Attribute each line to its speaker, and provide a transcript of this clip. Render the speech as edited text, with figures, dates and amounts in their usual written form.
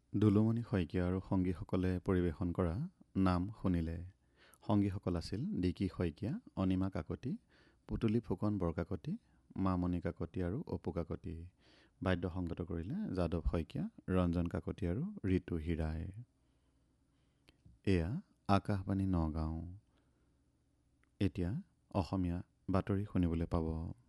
Speaker 1: দুলুমণি শইকীয়া আৰু সংগীসকলে পৰিৱেশন কৰা নাম শুনিলে। সংগীসকল আছিল ডিকি শইকীয়া, অনিমা কাকতি, পুতুলি ফুকন বৰকাকতি, মামণি কাকতি আৰু অপু কাকতি। বাদ্য সংগত কৰিলে যাদৱ শইকীয়া, ৰঞ্জন কাকতি আৰু ঋতু হিৰাই। এয়া আকাশবাণী নগাঁও। এতিয়া অসমীয়া বাতৰি শুনিবলৈ পাব।